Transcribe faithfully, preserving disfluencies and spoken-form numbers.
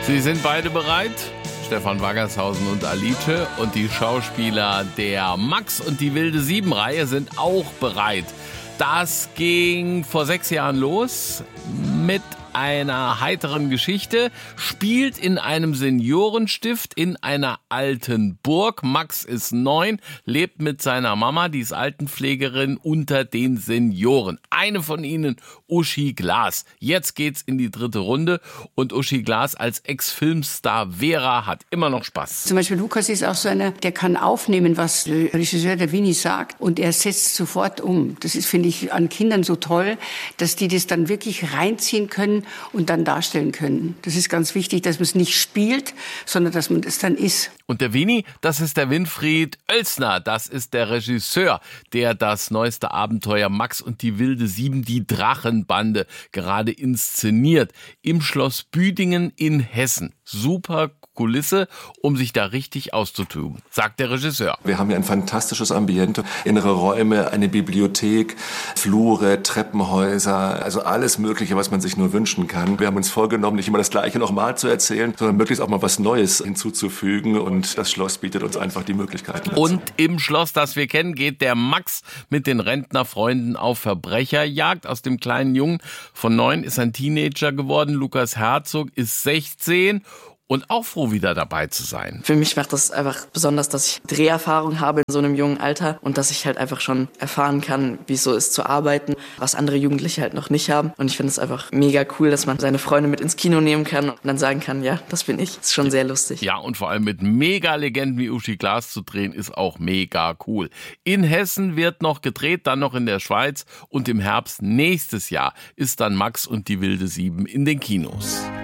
Sie sind beide bereit? Stefan Waggershausen und Alice und die Schauspieler der Max und die Wilde Sieben-Reihe sind auch bereit. Das ging vor sechs Jahren los mit einer heiteren Geschichte, spielt in einem Seniorenstift in einer alten Burg. Max ist neun, lebt mit seiner Mama, die ist Altenpflegerin, unter den Senioren. Eine von ihnen, Uschi Glas. Jetzt geht's in die dritte Runde und Uschi Glas als Ex-Filmstar Vera hat immer noch Spaß. Zum Beispiel Lukas ist auch so einer, der kann aufnehmen, was der Regisseur, der Winnie, sagt und er setzt sofort um. Das ist, finde ich, an Kindern so toll, dass die das dann wirklich reinziehen können und dann darstellen können. Das ist ganz wichtig, dass man es nicht spielt, sondern dass man es dann ist. Und der Winnie, das ist der Winfried Oelsner. Das ist der Regisseur, der das neueste Abenteuer Max und die Wilde Sieben, die Drachenbande, gerade inszeniert. Im Schloss Büdingen in Hessen. Super Kulisse, um sich da richtig auszutoben, sagt der Regisseur. Wir haben hier ein fantastisches Ambiente, innere Räume, eine Bibliothek, Flure, Treppenhäuser, also alles Mögliche, was man sich nur wünschen kann. Wir haben uns vorgenommen, nicht immer das Gleiche nochmal zu erzählen, sondern möglichst auch mal was Neues hinzuzufügen und das Schloss bietet uns einfach die Möglichkeiten dazu. Und im Schloss, das wir kennen, geht der Max mit den Rentnerfreunden auf Verbrecherjagd. Aus dem kleinen Jungen von neun ist ein Teenager geworden. Lukas Herzog ist sechzehn. Und auch froh, wieder dabei zu sein. Für mich macht das einfach besonders, dass ich Dreherfahrung habe in so einem jungen Alter und dass ich halt einfach schon erfahren kann, wie es so ist zu arbeiten, was andere Jugendliche halt noch nicht haben. Und ich finde es einfach mega cool, dass man seine Freunde mit ins Kino nehmen kann und dann sagen kann, ja, das bin ich. Das ist schon sehr lustig. Ja, und vor allem mit Mega-Legenden wie Uschi Glas zu drehen, ist auch mega cool. In Hessen wird noch gedreht, dann noch in der Schweiz und im Herbst nächstes Jahr ist dann Max und die Wilde Sieben in den Kinos.